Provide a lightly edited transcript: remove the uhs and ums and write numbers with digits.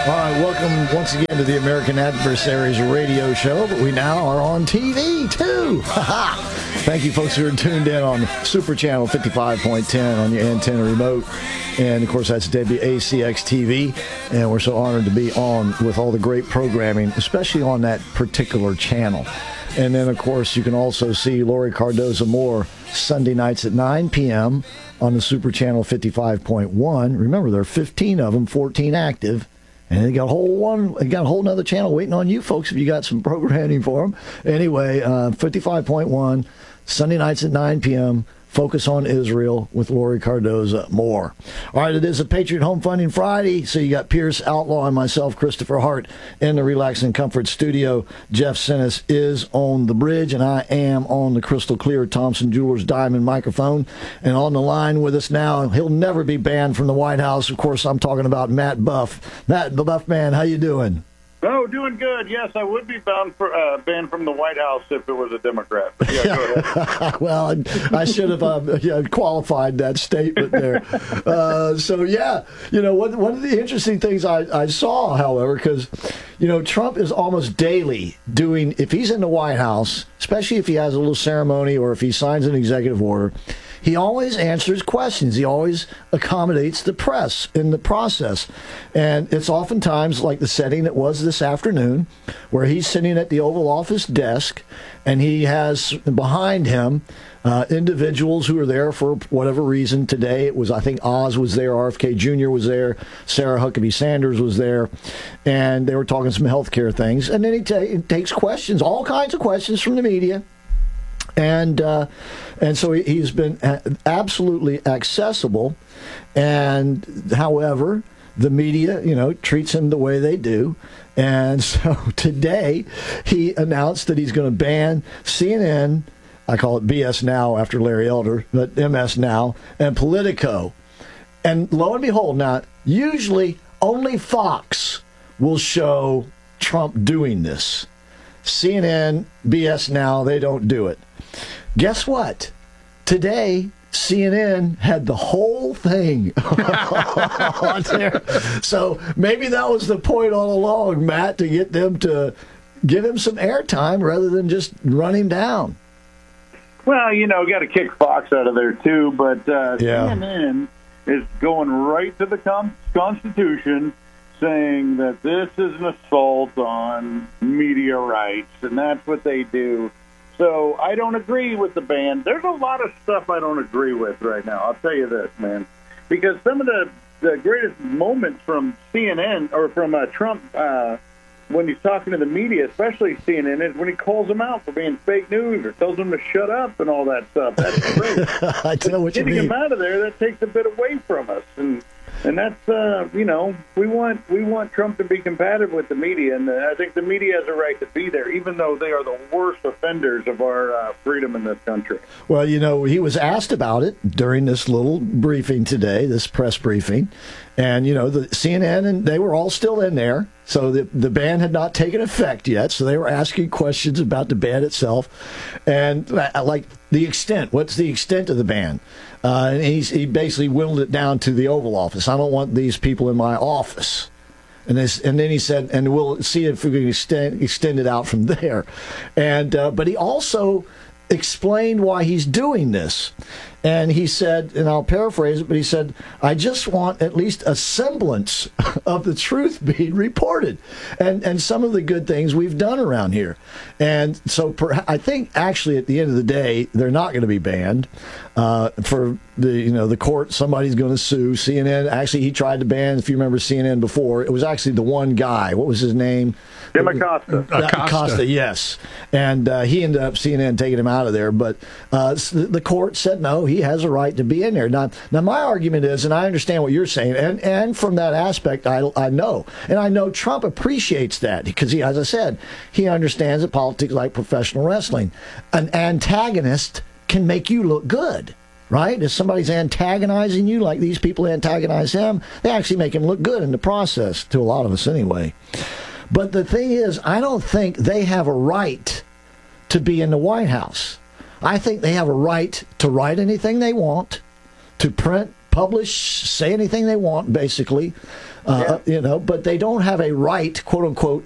All right, welcome once again to the American Adversaries radio show, but we now are on TV, too. Thank you, folks, who are tuned in on Super Channel 55.10 on your antenna remote. And, of course, that's WACX TV. And we're so honored to be on with all the great programming, especially on that particular channel. And then, of course, you can also see Lori Cardoza Moore Sunday nights at 9 p.m. on the Super Channel 55.1. Remember, there are 15 of them, 14 active. And they got a whole nother channel waiting on you folks if you got some programming for them. Anyway, 55.1, Sunday nights at 9 p.m., Focus on Israel with Lori Cardoza Moore. All right, it is a Patriot Home Funding Friday, so you got Pierce Outlaw and myself, Christopher Hart, in the Relax and Comfort studio. Jeff Sinis is on the bridge, and I am on the crystal clear Thompson Jewelers Diamond microphone. And on the line with us now, he'll never be banned from the White House. Of course, I'm talking about Matt Buff. Matt, the Buff man, how you doing? Oh, doing good. Yes, I would be banned from the White House if it was a Democrat. But yeah, go ahead. Well, I should have qualified that statement there. So, yeah, one of the interesting things I saw, however, because, Trump is almost daily doing, if he's in the White House, especially if he has a little ceremony or if he signs an executive order, he always answers questions. He always accommodates the press in the process. And it's oftentimes like the setting it was this afternoon, where he's sitting at the Oval Office desk, and he has behind him individuals who are there for whatever reason. Today it was, I think, Oz was there, RFK Jr. was there, Sarah Huckabee Sanders was there, and they were talking some healthcare things. And then he takes questions, all kinds of questions from the media. And so he's been absolutely accessible. And however, the media, treats him the way they do. And so today he announced that he's going to ban CNN. I call it BS Now after Larry Elder, but MS Now and Politico. And lo and behold, now, usually only Fox will show Trump doing this. CNN, BS Now, they don't do it. Guess what? Today, CNN had the whole thing on there. So maybe that was the point all along, Matt, to get them to give him some airtime rather than just run him down. Well, got to kick Fox out of there, too. But CNN is going right to the Constitution, saying that this is an assault on media rights, and that's what they do. So I don't agree with the ban. There's a lot of stuff I don't agree with right now. I'll tell you this, man. Because some of the greatest moments from CNN or from Trump when he's talking to the media, especially CNN, is when he calls them out for being fake news or tells them to shut up and all that stuff. That's great. I tell what you mean. Getting him out of there, that takes a bit away from us. And that's, we want Trump to be compatible with the media, and I think the media has a right to be there, even though they are the worst offenders of our freedom in this country. Well, he was asked about it during this little briefing today, this press briefing, and, the CNN, and they were all still in there, so the ban had not taken effect yet, so they were asking questions about the ban itself, and like the extent, what's the extent of the ban? And he basically whittled it down to the Oval Office. I don't want these people in my office. And then he said, and we'll see if we can extend it out from there. And but he also explained why he's doing this. And he said, and I'll paraphrase it, but he said, I just want at least a semblance of the truth being reported and some of the good things we've done around here. And so I think actually at the end of the day, they're not going to be banned for the court. Somebody's going to sue CNN. Actually, he tried to ban, if you remember CNN before, it was actually the one guy. What was his name? Jim Acosta. Acosta, yes. And he ended up, CNN taking him out of there. But the court said, no, he has a right to be in there. Now my argument is, and I understand what you're saying, and from that aspect, I know. And I know Trump appreciates that because, as I said, he understands that politics like professional wrestling. An antagonist can make you look good. Right? If somebody's antagonizing you like these people antagonize him, they actually make him look good in the process, to a lot of us anyway. But the thing is, I don't think they have a right to be in the White House. I think they have a right to write anything they want, to print, publish, say anything they want, basically. You know, but they don't have a right, quote unquote,